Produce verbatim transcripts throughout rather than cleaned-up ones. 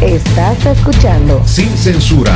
Estás escuchando Sin Censura.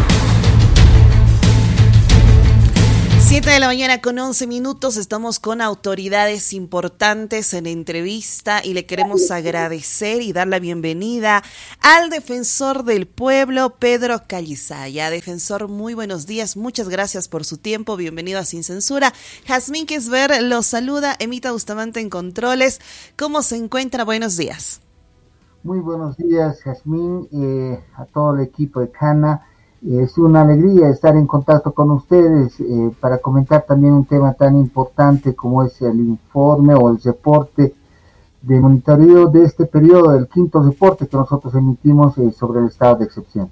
siete de la mañana con once minutos, estamos con autoridades importantes en entrevista y le queremos agradecer y dar la bienvenida al defensor del pueblo, Pedro Callizaya. Defensor, muy buenos días, muchas gracias por su tiempo, bienvenido a Sin Censura. Jazmín Kesver los saluda, Emita Bustamante en Controles. ¿Cómo se encuentra? Buenos días. Muy buenos días, Jazmín, eh, a todo el equipo de Cana. Es una alegría estar en contacto con ustedes eh, para comentar también un tema tan importante como es el informe o el reporte de monitoreo de este periodo, el quinto reporte que nosotros emitimos eh, sobre el estado de excepción.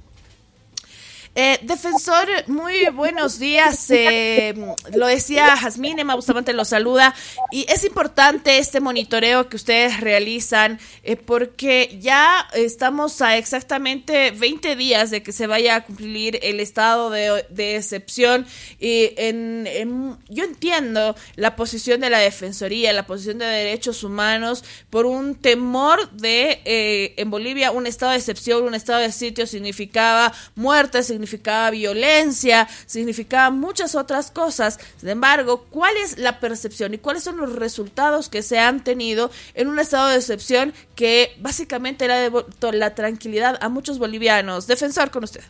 Eh, defensor, muy buenos días. Eh, lo decía Jazmín, Emma Bustamante lo saluda. Y es importante este monitoreo que ustedes realizan eh, porque ya estamos a exactamente veinte días de que se vaya a cumplir el estado de, de excepción. Y en, en, yo entiendo la posición de la Defensoría, la posición de Derechos Humanos, por un temor de, eh, en Bolivia, un estado de excepción, un estado de sitio significaba muerte, significaba significaba violencia, significaba muchas otras cosas. Sin embargo, ¿cuál es la percepción y cuáles son los resultados que se han tenido en un estado de excepción que básicamente le ha devuelto la tranquilidad a muchos bolivianos? Defensor, con usted.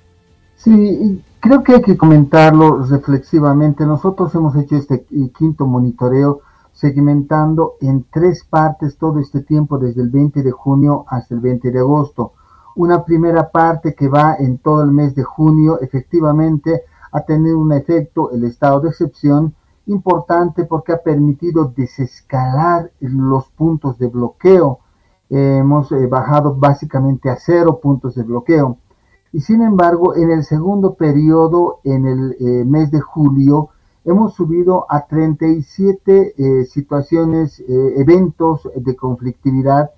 Sí, creo que hay que comentarlo reflexivamente. Nosotros hemos hecho este quinto monitoreo segmentando en tres partes todo este tiempo, desde el veinte de junio hasta el veinte de agosto. Una primera parte que va en todo el mes de junio, efectivamente ha tenido un efecto, el estado de excepción, importante porque ha permitido desescalar los puntos de bloqueo. Eh, hemos eh, bajado básicamente a cero puntos de bloqueo. Y sin embargo, en el segundo periodo, en el eh, mes de julio, hemos subido a treinta y siete eh, situaciones, eh, eventos de conflictividad,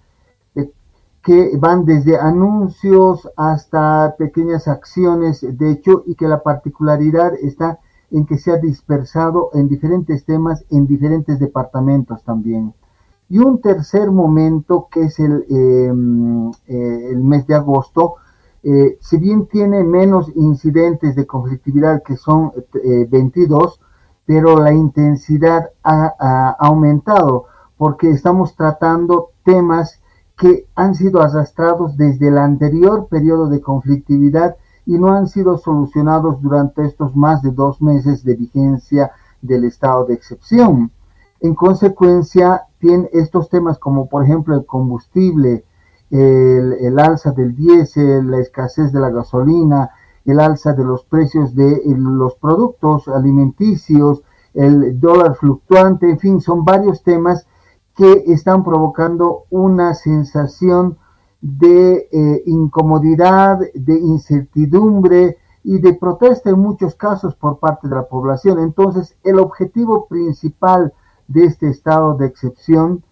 que van desde anuncios hasta pequeñas acciones de hecho, y que la particularidad está en que se ha dispersado en diferentes temas, en diferentes departamentos también. Y un tercer momento que es el, eh, eh, el mes de agosto, eh, si bien tiene menos incidentes de conflictividad, que son eh, veintidós, pero la intensidad ha, ha aumentado, porque estamos tratando temas que han sido arrastrados desde el anterior periodo de conflictividad y no han sido solucionados durante estos más de dos meses de vigencia del estado de excepción. En consecuencia, tienen estos temas como por ejemplo el combustible, el, el alza del diésel, la escasez de la gasolina, el alza de los precios de los productos alimenticios, el dólar fluctuante, en fin, son varios temas que están provocando una sensación de eh, incomodidad, de incertidumbre y de protesta en muchos casos por parte de la población. Entonces, el objetivo principal de este estado de excepción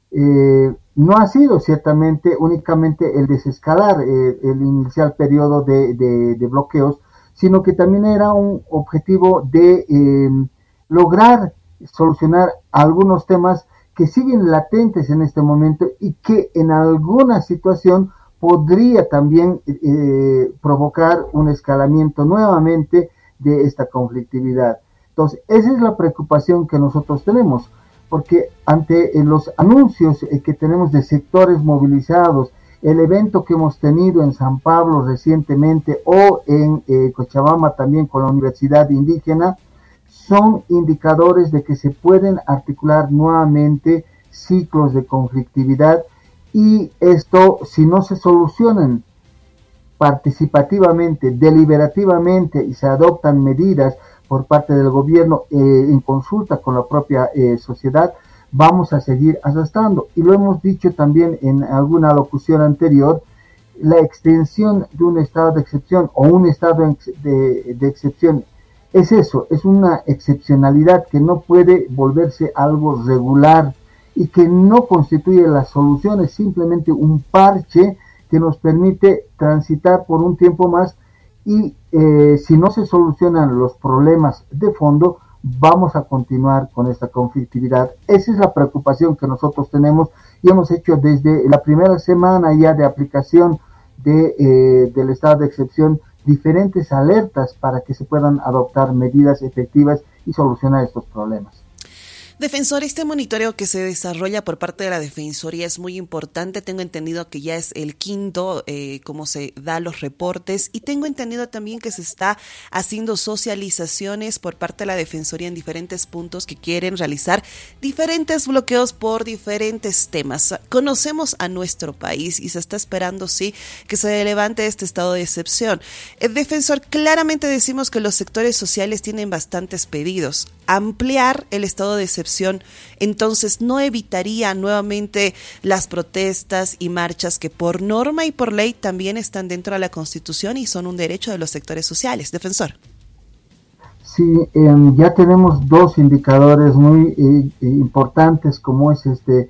eh, no ha sido ciertamente únicamente el desescalar eh, el inicial periodo de, de, de bloqueos, sino que también era un objetivo de eh, lograr solucionar algunos temas que siguen latentes en este momento y que en alguna situación podría también eh, provocar un escalamiento nuevamente de esta conflictividad. Entonces, esa es la preocupación que nosotros tenemos, porque ante eh, los anuncios eh, que tenemos de sectores movilizados, el evento que hemos tenido en San Pablo recientemente o en eh, Cochabamba también con la Universidad Indígena, son indicadores de que se pueden articular nuevamente ciclos de conflictividad, y esto, si no se solucionan participativamente, deliberativamente, y se adoptan medidas por parte del gobierno eh, en consulta con la propia eh, sociedad, vamos a seguir arrastrando. Y lo hemos dicho también en alguna locución anterior, la extensión de un estado de excepción o un estado de, de excepción es eso, es una excepcionalidad que no puede volverse algo regular y que no constituye la solución, es simplemente un parche que nos permite transitar por un tiempo más y eh, si no se solucionan los problemas de fondo, vamos a continuar con esta conflictividad. Esa es la preocupación que nosotros tenemos y hemos hecho desde la primera semana ya de aplicación de, eh, del estado de excepción diferentes alertas para que se puedan adoptar medidas efectivas y solucionar estos problemas. Defensor, este monitoreo que se desarrolla por parte de la Defensoría es muy importante. Tengo entendido que ya es el quinto, eh, cómo se da los reportes, y tengo entendido también que se está haciendo socializaciones por parte de la Defensoría en diferentes puntos que quieren realizar diferentes bloqueos por diferentes temas. Conocemos a nuestro país y se está esperando, sí, que se levante este estado de excepción. El defensor, claramente decimos que los sectores sociales tienen bastantes pedidos. Ampliar el estado de excepción, entonces, no evitaría nuevamente las protestas y marchas que por norma y por ley también están dentro de la Constitución y son un derecho de los sectores sociales. Defensor. Sí, eh, ya tenemos dos indicadores muy eh, importantes, como es este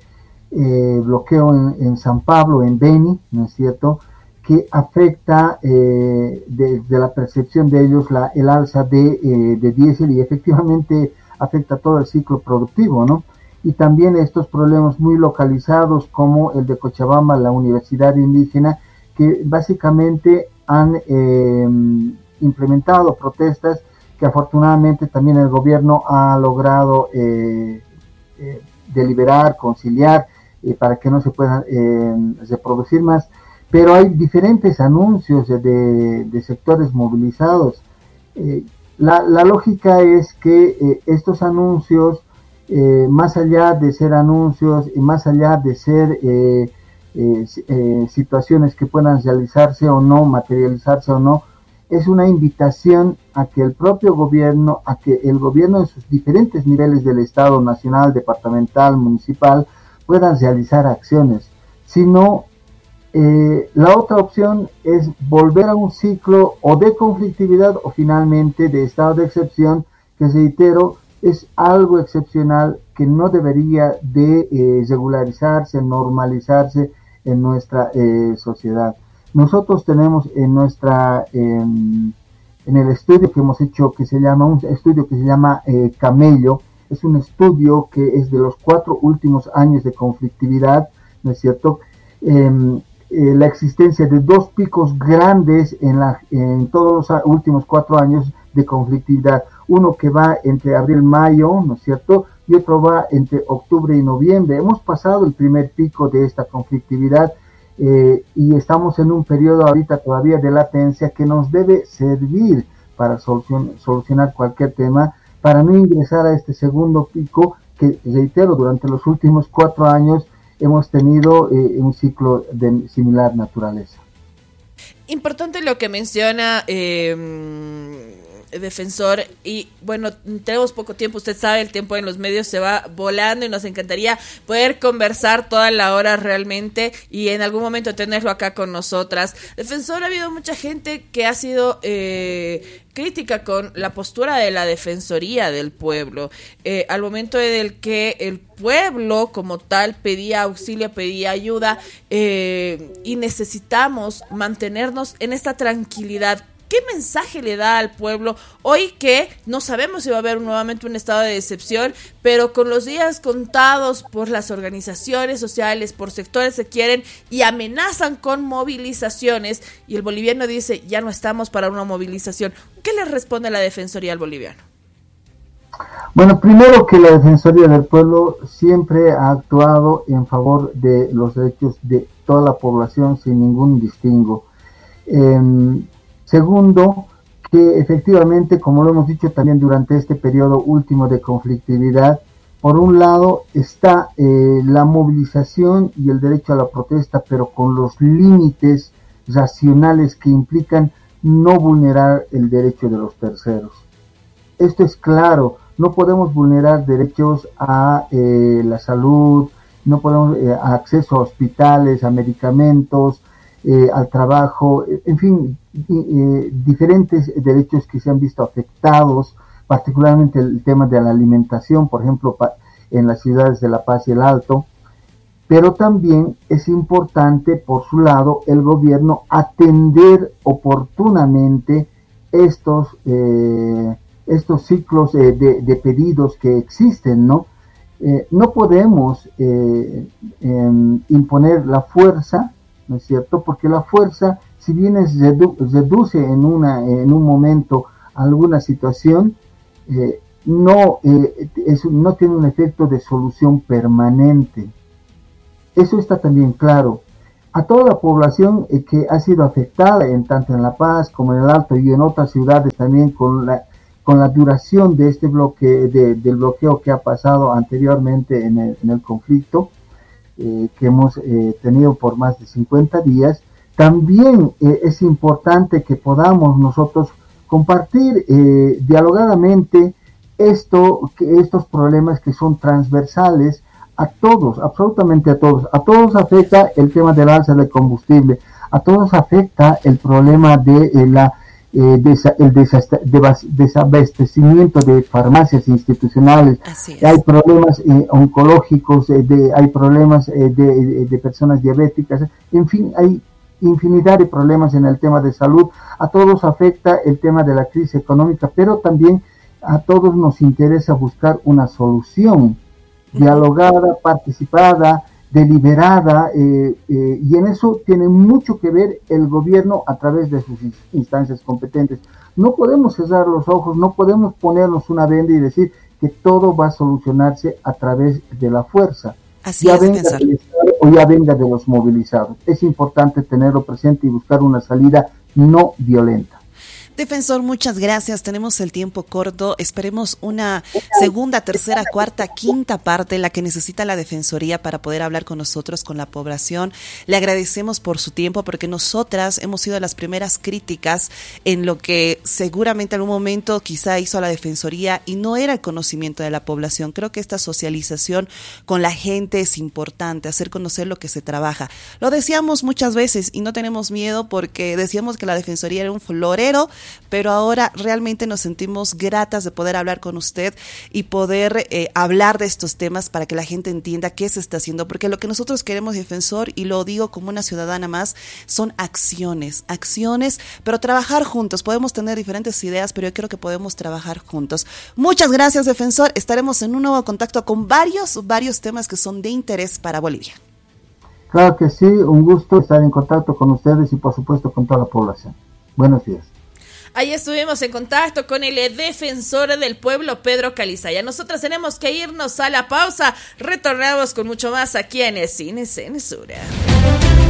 eh, bloqueo en, en San Pablo, en Beni, ¿no es cierto?, que afecta eh, de, de la percepción de ellos la, el alza de, eh, de diésel, y efectivamente afecta todo el ciclo productivo, ¿no? Y también estos problemas muy localizados como el de Cochabamba, la Universidad Indígena, que básicamente han eh, implementado protestas que afortunadamente también el gobierno ha logrado eh, eh, deliberar, conciliar, eh, para que no se puedan eh, reproducir más. Pero hay diferentes anuncios de, de sectores movilizados. Eh, la, la lógica es que eh, estos anuncios, eh, más allá de ser anuncios y más allá de ser eh, eh, eh, situaciones que puedan realizarse o no, materializarse o no, es una invitación a que el propio gobierno, a que el gobierno en sus diferentes niveles del Estado, nacional, departamental, municipal, puedan realizar acciones. Si no, Eh, la otra opción es volver a un ciclo o de conflictividad o finalmente de estado de excepción, que reitero, es algo excepcional que no debería de eh, regularizarse, normalizarse en nuestra eh, sociedad. Nosotros tenemos en nuestra, eh, en el estudio que hemos hecho, que se llama, un estudio que se llama eh, Camello, es un estudio que es de los cuatro últimos años de conflictividad, ¿no es cierto?, eh, Eh, la existencia de dos picos grandes en, la, en todos los últimos cuatro años de conflictividad. Uno que va entre abril y mayo, ¿no es cierto?, y otro va entre octubre y noviembre. Hemos pasado el primer pico de esta conflictividad eh, y estamos en un periodo ahorita todavía de latencia que nos debe servir para solucion, solucionar cualquier tema, para no ingresar a este segundo pico que, reitero, durante los últimos cuatro años hemos tenido eh, un ciclo de similar naturaleza. Importante lo que menciona eh, defensor, y bueno, tenemos poco tiempo, usted sabe, el tiempo en los medios se va volando y nos encantaría poder conversar toda la hora realmente y en algún momento tenerlo acá con nosotras. Defensor, ha habido mucha gente que ha sido eh, crítica con la postura de la Defensoría del Pueblo, eh, al momento en el que el pueblo como tal pedía auxilio, pedía ayuda, eh, y necesitamos mantenernos en esta tranquilidad. ¿Qué mensaje le da al pueblo hoy que no sabemos si va a haber nuevamente un estado de excepción, pero con los días contados por las organizaciones sociales, por sectores que quieren y amenazan con movilizaciones, y el boliviano dice, ya no estamos para una movilización? ¿Qué le responde la Defensoría al boliviano? Bueno, primero que la Defensoría del Pueblo siempre ha actuado en favor de los derechos de toda la población sin ningún distingo. Eh, Segundo, que efectivamente, como lo hemos dicho también durante este periodo último de conflictividad, por un lado está eh, la movilización y el derecho a la protesta, pero con los límites racionales que implican no vulnerar el derecho de los terceros. Esto es claro, no podemos vulnerar derechos a eh, la salud, no podemos eh, a acceso a hospitales, a medicamentos, eh, al trabajo, en fin, eh, diferentes derechos que se han visto afectados, particularmente el tema de la alimentación, por ejemplo, pa- en las ciudades de La Paz y el Alto. Pero también es importante, por su lado, el gobierno atender oportunamente estos, eh, estos ciclos eh, de, de pedidos que existen, ¿no? Eh, no podemos eh, eh, imponer la fuerza, ¿no es cierto? Porque la fuerza, si bien es redu- reduce en, una, en un momento alguna situación, eh, no, eh, es, no tiene un efecto de solución permanente. Eso está también claro. A toda la población eh, que ha sido afectada, en tanto en La Paz como en el Alto y en otras ciudades también, con la, con la duración de este bloque, de, del bloqueo que ha pasado anteriormente en el, en el conflicto, eh, que hemos eh, tenido por más de cincuenta días, también eh, es importante que podamos nosotros compartir eh, dialogadamente esto, que estos problemas que son transversales a todos, absolutamente a todos. A todos afecta el tema del alza del combustible, a todos afecta el problema de eh, la eh, desa, el desabastecimiento de farmacias institucionales. Hay problemas eh, oncológicos, eh, de, hay problemas eh, de, de personas diabéticas, en fin, hay infinidad de problemas en el tema de salud. A todos afecta el tema de la crisis económica, pero también a todos nos interesa buscar una solución dialogada, participada, deliberada, eh, eh, y en eso tiene mucho que ver el gobierno a través de sus instancias competentes. No podemos cerrar los ojos, no podemos ponernos una venda y decir que todo va a solucionarse a través de la fuerza. Así ya es, venga del Estado o ya venga de los movilizados. Es importante tenerlo presente y buscar una salida no violenta. Defensor, muchas gracias. Tenemos el tiempo corto. Esperemos una segunda, tercera, cuarta, quinta parte, la que necesita la Defensoría para poder hablar con nosotros, con la población. Le agradecemos por su tiempo, porque nosotras hemos sido las primeras críticas en lo que seguramente en algún momento quizá hizo la Defensoría y no era el conocimiento de la población. Creo que esta socialización con la gente es importante, hacer conocer lo que se trabaja. Lo decíamos muchas veces y no tenemos miedo, porque decíamos que la Defensoría era un florero, pero ahora realmente nos sentimos gratas de poder hablar con usted y poder eh, hablar de estos temas para que la gente entienda qué se está haciendo, porque lo que nosotros queremos, Defensor, y lo digo como una ciudadana más, son acciones, acciones, pero trabajar juntos. Podemos tener diferentes ideas, pero yo creo que podemos trabajar juntos. Muchas gracias, Defensor. Estaremos en un nuevo contacto con varios, varios temas que son de interés para Bolivia. Claro que sí, un gusto estar en contacto con ustedes y por supuesto con toda la población. Buenos días. Ahí estuvimos en contacto con el defensor del pueblo, Pedro Calizaya. Nosotros tenemos que irnos a la pausa. Retornamos con mucho más aquí en Sin Censura.